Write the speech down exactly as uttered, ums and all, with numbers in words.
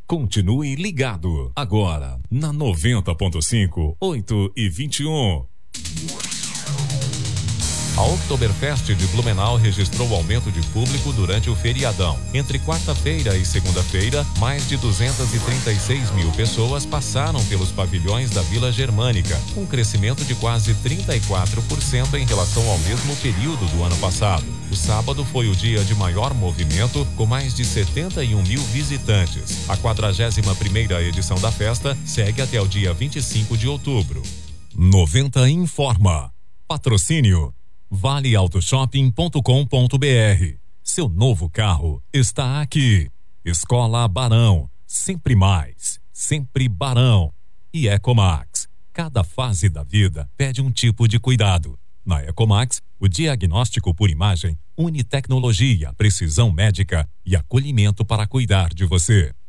Continue ligado. Agora, na noventa ponto cinco, oito e vinte e um. A Oktoberfest de Blumenau registrou aumento de público durante o feriadão. Entre quarta-feira e segunda-feira, mais de duzentas e trinta e seis mil pessoas passaram pelos pavilhões da Vila Germânica, um crescimento de quase trinta e quatro por cento em relação ao mesmo período do ano passado. O sábado foi o dia de maior movimento, com mais de setenta e um mil visitantes. A quadragésima primeira edição da festa segue até o dia vinte e cinco de outubro. noventa informa. Patrocínio vale auto shopping ponto com ponto br. Seu novo carro está aqui. Escola Barão, sempre mais, sempre Barão. E Ecomax, cada fase da vida pede um tipo de cuidado. Na Ecomax, o diagnóstico por imagem une tecnologia, precisão médica e acolhimento para cuidar de você.